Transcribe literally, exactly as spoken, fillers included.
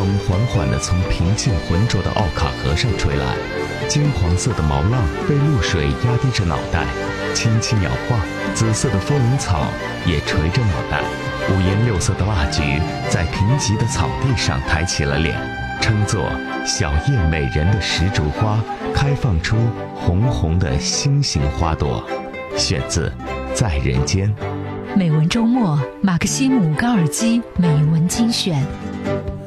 风缓缓地从平静浑浊的奥卡河上吹来，金黄色的毛浪被露水压低着脑袋，轻轻摇晃，紫色的风铃草也垂着脑袋，五颜六色的蜡菊在贫瘠的草地上抬起了脸，称作小叶美人的石竹花开放出红红的星形花朵。选自《在人间》。 美文周末，马克西姆·高尔基美文精选。